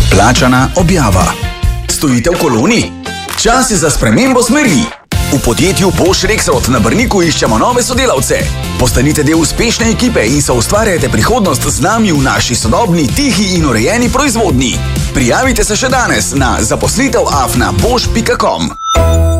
Plačana objava. Stojite v koloni? Čas je za spremembo smeri. V podjetju Bosch Rexroth na Brniku iščemo nove sodelavce. Postanite del uspešne ekipe in soustvarjajte prihodnost z nami v naši sodobni, tihi in urejeni proizvodnji. Prijavite se še danes na zaposlitev@bosch.com.